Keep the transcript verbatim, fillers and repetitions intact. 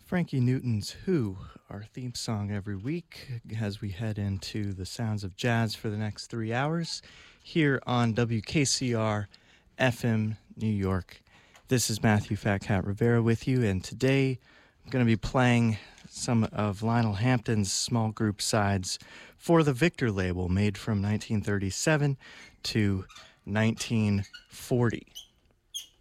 Frankie Newton's Who, our theme song every week as we head into the sounds of jazz for the next three hours here on W K C R F M New York. This is Matthew Fat Cat Rivera with you, and today I'm going to be playing some of Lionel Hampton's small group sides for the Victor label, made from nineteen thirty-seven to nineteen forty.